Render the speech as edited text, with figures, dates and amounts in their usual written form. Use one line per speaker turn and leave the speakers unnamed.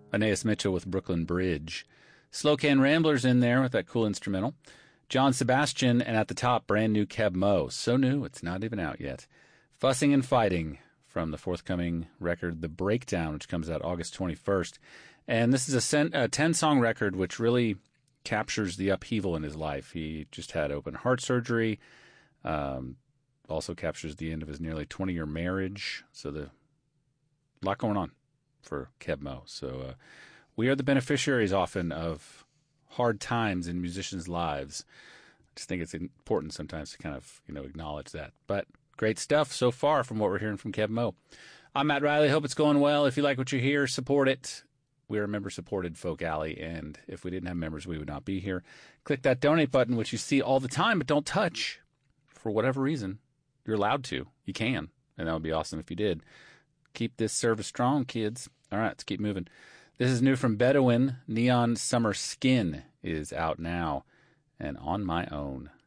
Aeneas Mitchell with Brooklyn Bridge. Slow Can Ramblers in there with that cool instrumental. John Sebastian, and at the top, brand new Keb Mo. So new, it's not even out yet. Fussing and Fighting from the forthcoming record, The Breakdown, which comes out August 21st. And this is a 10-song record which really captures the upheaval in his life. He just had open heart surgery. Also captures the end of his nearly 20-year marriage. So a lot going on for Keb Mo. So we are the beneficiaries often of hard times in musicians' lives. I just think it's important sometimes to kind of, acknowledge that. But great stuff so far from what we're hearing from Keb Mo. I'm Matt Riley. Hope it's going well. If you like what you hear, support it. We're a member-supported Folk Alley, and if we didn't have members, we would not be here. Click that donate button, which you see all the time, but don't touch. For whatever reason, you're allowed to. You can, and that would be awesome if you did. Keep this service strong, kids. All right, let's keep moving. This is new from Bedouin. Neon Summer Skin is out now, and On My Own.